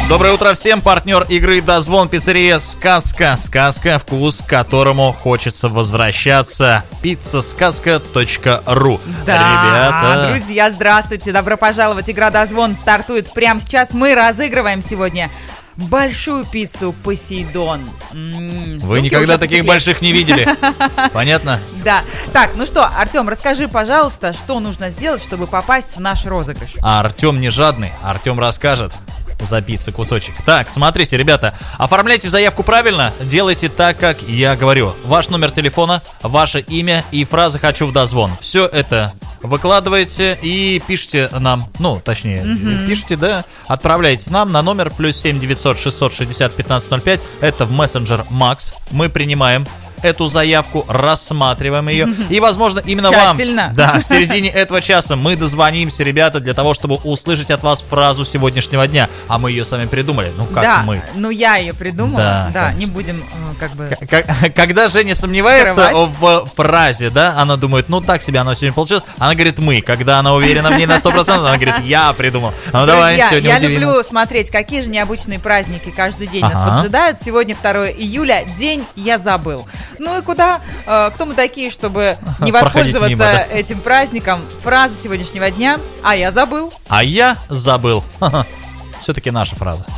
Доброе утро всем, партнер игры «Дозвон», пиццерия «Сказка». Сказка, вкус к которому хочется возвращаться. Pizzasказка.ru. Да, ребята. Друзья, здравствуйте, добро пожаловать. Игра «Дозвон» стартует прямо сейчас. Мы разыгрываем сегодня большую пиццу «Посейдон». Вы никогда таких больших не видели. Понятно? Да. Так, ну что, Артем, расскажи, пожалуйста, что нужно сделать, чтобы попасть в наш розыгрыш. А Артем не жадный, Артем расскажет. За пиццу кусочек. Так, смотрите, ребята, оформляйте заявку правильно, делайте так, как я говорю. Ваш номер телефона, ваше имя и фраза «хочу в дозвон». Все это выкладываете и пишите нам, пишите, да, отправляйте нам на номер +7 900 660 1505. Это в мессенджер Макс. Мы принимаем эту заявку, рассматриваем ее. И, возможно, именно тщательно. вам, да, в середине этого часа мы дозвонимся, ребята, для того, чтобы услышать от вас фразу сегодняшнего дня. А мы ее сами придумали. Ну, как да, мы? Ну, я ее придумала. Да, конечно. не будем, Когда Женя сомневается скрывать в фразе, да, она думает, ну, так себе она сегодня получилась. Она говорит «мы». Когда она уверена в ней на 100%, она говорит «я придумал». Ну, давай, Друзья, сегодня я удиви люблю нас. смотреть, какие же необычные праздники каждый день нас поджидают. Сегодня 2 июля, день «Я забыл». Ну и куда? Кто мы такие, чтобы не воспользоваться мимо, да. этим праздником? Фраза сегодняшнего дня: «А я забыл». А я забыл. Все-таки наша фраза.